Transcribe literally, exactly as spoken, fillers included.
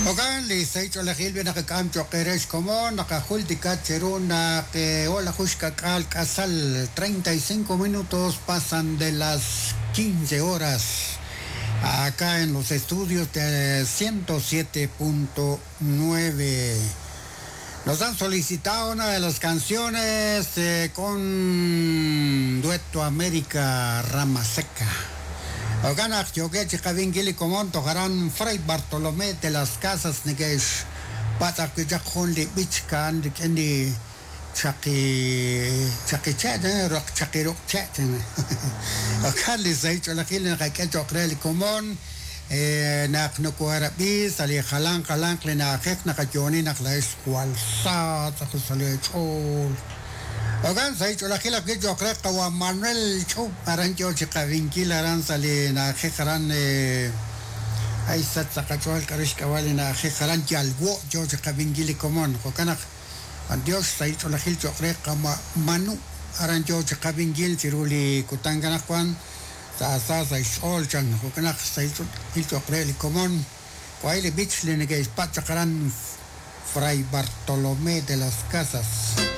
Ogan li sayto la khil bina kam chokeres como nakahul dikat cheruna que hola jushka kal kasal treinta y cinco minutos pasan de las quince horas acá en los estudios de ciento siete punto nueve. Nos han solicitado una de las canciones eh, con Dueto América Rama Seca. Oganak yoge chikavingili komon toharan Fray Bartolomé de las Casas Negesh patak jakon li bichkan dikendi chaki chaki chat rock chaki rock chat. Ogan li zay cholakil na kay chokre li komon nak nukuarabi sali khalang khalang li na khek na kajoni nak la eskwal sa ta sali chol. Ogan say cholakila que yo creo que wa Manuel Chou aranjo chikavinkil aran sali na khekran ay sat sakachol karish kawali na khekran jalwo yo chikavinkil komon ko kana andios say cholakil yo creo que manu aranjo chikavinkil tiruli kutangana kwan sa sa say sol chan ko kana say cholakil yo creo komon ko ay le bich le nege pat chakaran Fray Bartolomé de las Casas.